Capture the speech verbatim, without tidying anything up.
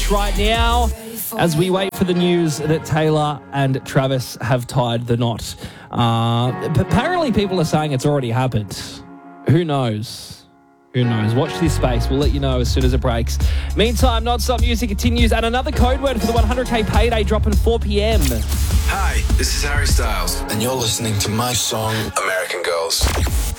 Fresh right now as we wait for the news that Taylor and Travis have tied the knot. Uh, apparently people are saying it's already happened. Who knows? Who knows? Watch this space. We'll let you know as soon as it breaks. Meantime, Non-Stop Music continues and another code word for the one hundred K payday dropping four p.m. Hi, this is Harry Styles, and you're listening to my song, American Girls.